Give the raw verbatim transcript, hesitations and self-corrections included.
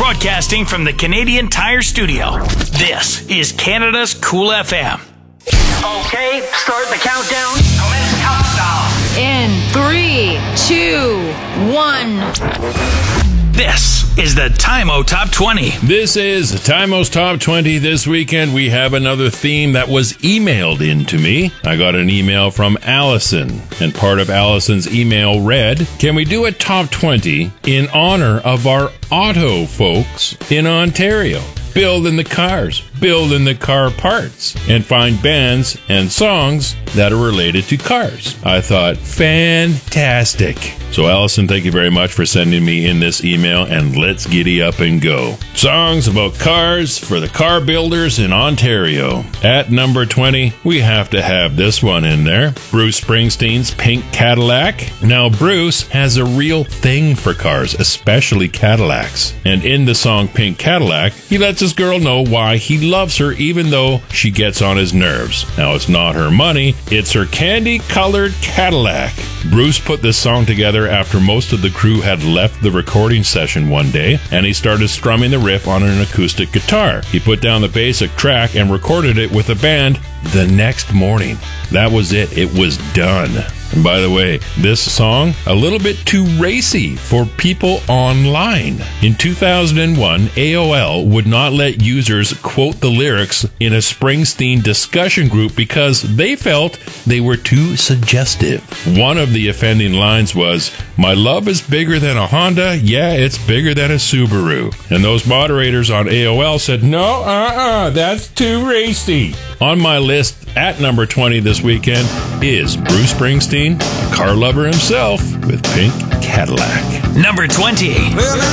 Broadcasting from the Canadian Tire Studio, this is Canada's Cool F M. Okay, start the countdown. Commence countdown. In three, two, one. This is the Time-O Top twenty. This is Time-O's Top twenty. This weekend, we have another theme that was emailed in to me. I got an email from Allison, and part of Allison's email read, can we do a Top twenty in honor of our auto folks in Ontario? Building the cars, building the car parts, and find bands and songs that are related to cars. I thought, fantastic. So Allison, thank you very much for sending me in this email, and let's giddy up and go. Songs about cars for the car builders in Ontario. At number twenty, we have to have this one in there. Bruce Springsteen's Pink Cadillac. Now, Bruce has a real thing for cars, especially Cadillacs. And in the song Pink Cadillac, he lets his girl know why he loves her even though she gets on his nerves. Now, it's not her money, it's her candy-colored Cadillac. Bruce put this song together after most of the crew had left the recording session one day, and he started strumming the riff on an acoustic guitar. He put down the basic track and recorded it with a band the next morning. That was it. It was done. And by the way, this song, a little bit too racy for people online. In two thousand one, A O L would not let users quote the lyrics in a Springsteen discussion group because they felt they were too suggestive. One of the offending lines was, "My love is bigger than a Honda, yeah, it's bigger than a Subaru." And those moderators on A O L said, no, uh-uh, that's too racy. On my list at number twenty this weekend is Bruce Springsteen, a car lover himself, with Pink Cadillac. Number twenty.